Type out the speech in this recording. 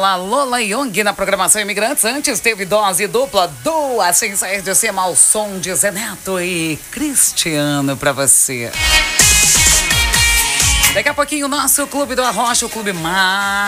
a Lola Young na programação Imigrantes. Antes teve dose dupla do Assim Sair de Cima ao som de Zé Neto e Cristiano pra você. Daqui a pouquinho o nosso Clube do Arrocha, o Clube Mais